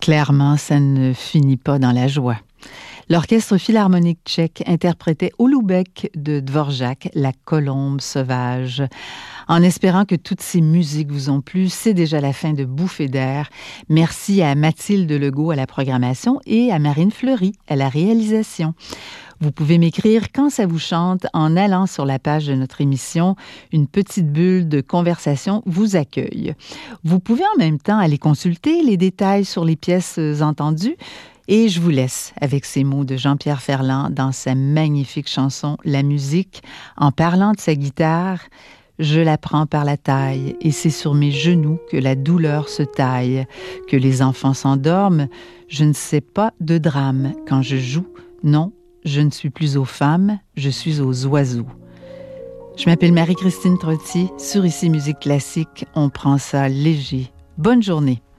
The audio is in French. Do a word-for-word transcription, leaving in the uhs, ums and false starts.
Clairement, ça ne finit pas dans la joie. L'Orchestre philharmonique tchèque interprétait Holoubek de Dvorak, La colombe sauvage. En espérant que toutes ces musiques vous ont plu, c'est déjà la fin de Bouffées d'air. Merci à Mathilde Legault à la programmation et à Marine Fleury à la réalisation. Vous pouvez m'écrire quand ça vous chante en allant sur la page de notre émission. Une petite bulle de conversation vous accueille. Vous pouvez en même temps aller consulter les détails sur les pièces entendues. Et je vous laisse avec ces mots de Jean-Pierre Ferland dans sa magnifique chanson « La musique ». En parlant de sa guitare, je la prends par la taille et c'est sur mes genoux que la douleur se taille. Que les enfants s'endorment, je ne sais pas de drame. Quand je joue, non, je ne suis plus aux femmes, je suis aux oiseaux. Je m'appelle Marie-Christine Trottier. Sur Ici Musique Classique, on prend ça léger. Bonne journée.